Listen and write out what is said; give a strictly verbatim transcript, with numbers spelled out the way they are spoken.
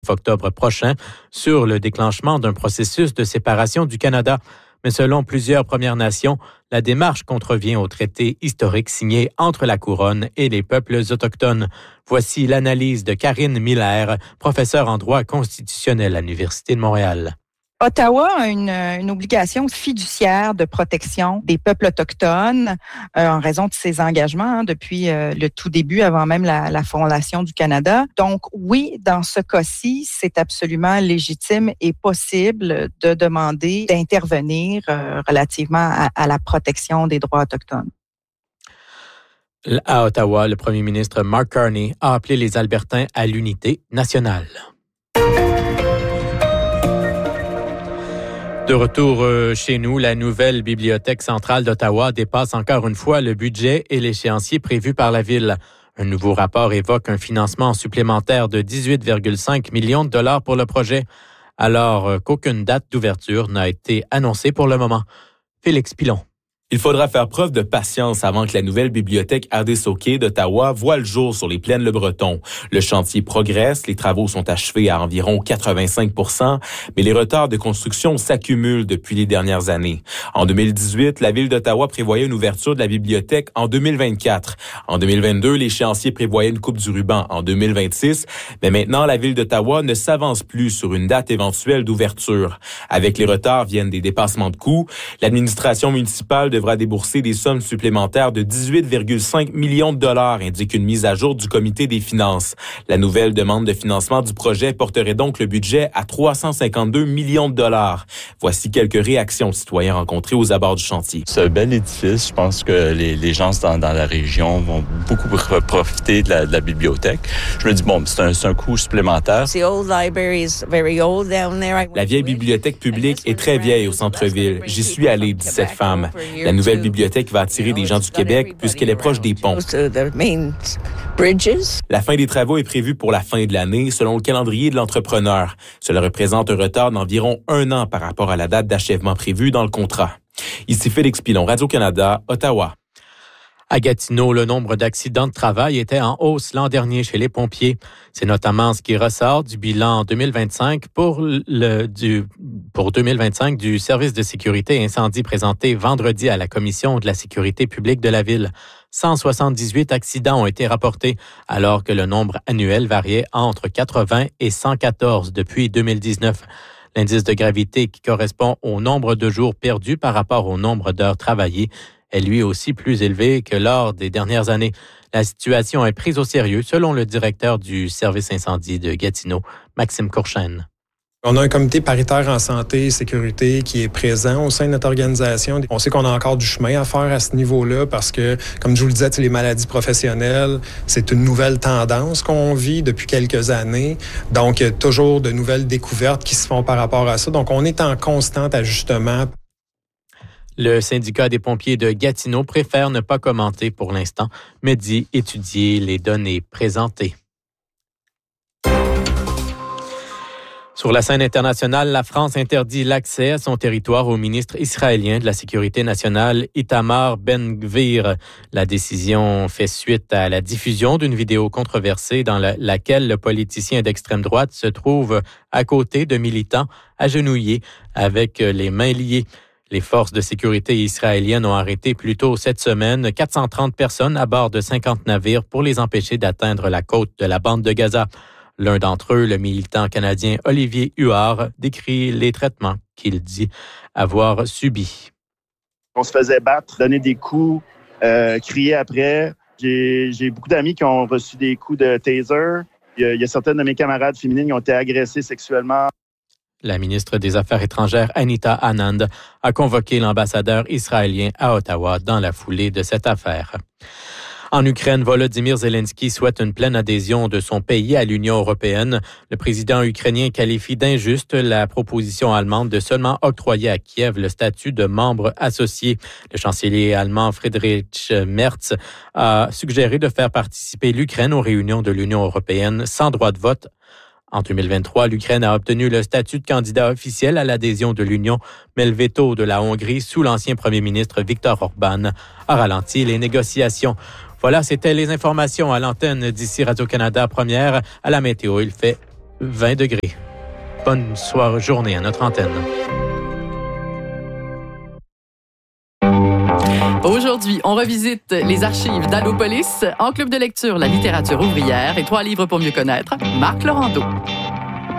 octobre prochain sur le déclenchement d'un processus de séparation du Canada. Mais selon plusieurs Premières Nations, la démarche contrevient au traité historique signé entre la Couronne et les peuples autochtones. Voici l'analyse de Karine Miller, professeure en droit constitutionnel à l'Université de Montréal. Ottawa a une, une obligation fiduciaire de protection des peuples autochtones euh, en raison de ses engagements hein, depuis euh, le tout début, avant même la, la fondation du Canada. Donc oui, dans ce cas-ci, c'est absolument légitime et possible de demander d'intervenir euh, relativement à, à la protection des droits autochtones. À Ottawa, le premier ministre Mark Carney a appelé les Albertains à l'unité nationale. De retour chez nous, la nouvelle Bibliothèque centrale d'Ottawa dépasse encore une fois le budget et l'échéancier prévu par la Ville. Un nouveau rapport évoque un financement supplémentaire de dix-huit virgule cinq millions de dollars pour le projet, alors qu'aucune date d'ouverture n'a été annoncée pour le moment. Félix Pilon. Il faudra faire preuve de patience avant que la nouvelle bibliothèque Ardésauquet d'Ottawa voie le jour sur les plaines Le Breton. Le chantier progresse, les travaux sont achevés à environ quatre-vingt-cinq pour cent, mais les retards de construction s'accumulent depuis les dernières années. En deux mille dix-huit, la Ville d'Ottawa prévoyait une ouverture de la bibliothèque en deux mille vingt-quatre. En deux mille vingt-deux, l'échéancier prévoyait une coupe du ruban en deux mille vingt-six, mais maintenant, la Ville d'Ottawa ne s'avance plus sur une date éventuelle d'ouverture. Avec les retards viennent des dépassements de coûts. L'administration municipale de devra débourser des sommes supplémentaires de dix-huit virgule cinq millions de dollars, indique une mise à jour du comité des finances. La nouvelle demande de financement du projet porterait donc le budget à trois cent cinquante-deux millions de dollars. Voici quelques réactions de citoyens rencontrés aux abords du chantier. C'est un bel édifice. Je pense que les, les gens dans, dans la région vont beaucoup profiter de la, de la bibliothèque. Je me dis, bon, c'est un, c'est un coût supplémentaire. La vieille bibliothèque publique est très vieille au centre-ville. J'y suis allé, dit cette femme. La nouvelle bibliothèque va attirer des gens du Québec puisqu'elle est proche des ponts. La fin des travaux est prévue pour la fin de l'année, selon le calendrier de l'entrepreneur. Cela représente un retard d'environ un an par rapport à la date d'achèvement prévue dans le contrat. Ici Félix Pilon, Radio-Canada, Ottawa. À Gatineau, le nombre d'accidents de travail était en hausse l'an dernier chez les pompiers. C'est notamment ce qui ressort du bilan deux mille vingt-cinq pour le du pour deux mille vingt-cinq du service de sécurité incendie présenté vendredi à la Commission de la sécurité publique de la Ville. cent soixante-dix-huit accidents ont été rapportés, alors que le nombre annuel variait entre quatre-vingts et cent quatorze depuis deux mille dix-neuf. L'indice de gravité, qui correspond au nombre de jours perdus par rapport au nombre d'heures travaillées, est lui aussi plus élevé que lors des dernières années. La situation est prise au sérieux, selon le directeur du service incendie de Gatineau, Maxime Courchaine. On a un comité paritaire en santé et sécurité qui est présent au sein de notre organisation. On sait qu'on a encore du chemin à faire à ce niveau-là parce que, comme je vous le disais, les maladies professionnelles, c'est une nouvelle tendance qu'on vit depuis quelques années. Donc, il y a toujours de nouvelles découvertes qui se font par rapport à ça. Donc, on est en constant ajustement. Le syndicat des pompiers de Gatineau préfère ne pas commenter pour l'instant, mais dit étudier les données présentées. Sur la scène internationale, la France interdit l'accès à son territoire au ministre israélien de la Sécurité nationale, Itamar Ben-Gvir. La décision fait suite à la diffusion d'une vidéo controversée dans la, laquelle le politicien d'extrême droite se trouve à côté de militants agenouillés avec les mains liées. Les forces de sécurité israéliennes ont arrêté plus tôt cette semaine quatre cent trente personnes à bord de cinquante navires pour les empêcher d'atteindre la côte de la bande de Gaza. L'un d'entre eux, le militant canadien Olivier Huard, décrit les traitements qu'il dit avoir subis. On se faisait battre, donner des coups, euh, crier après. J'ai, j'ai beaucoup d'amis qui ont reçu des coups de taser. Il y a, il y a certaines de mes camarades féminines qui ont été agressées sexuellement. La ministre des Affaires étrangères, Anita Anand, a convoqué l'ambassadeur israélien à Ottawa dans la foulée de cette affaire. En Ukraine, Volodymyr Zelensky souhaite une pleine adhésion de son pays à l'Union européenne. Le président ukrainien qualifie d'injuste la proposition allemande de seulement octroyer à Kiev le statut de membre associé. Le chancelier allemand Friedrich Merz a suggéré de faire participer l'Ukraine aux réunions de l'Union européenne sans droit de vote. En deux mille vingt-trois, l'Ukraine a obtenu le statut de candidat officiel à l'adhésion de l'Union, mais le veto de la Hongrie sous l'ancien premier ministre Viktor Orban a ralenti les négociations. Voilà, c'était les informations à l'antenne d'ici Radio-Canada Première. À la météo, il fait vingt degrés. Bonne soirée, journée à notre antenne. Aujourd'hui, on revisite les archives d'Allopolis. En club de lecture, la littérature ouvrière et trois livres pour mieux connaître. Marc Laurando.